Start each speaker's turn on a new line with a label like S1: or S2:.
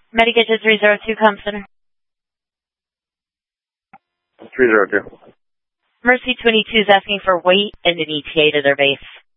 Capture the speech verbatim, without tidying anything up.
S1: Medicaid three zero two, Com Center.
S2: three zero two.
S1: Mercy twenty-two is asking for weight and an E T A to their base.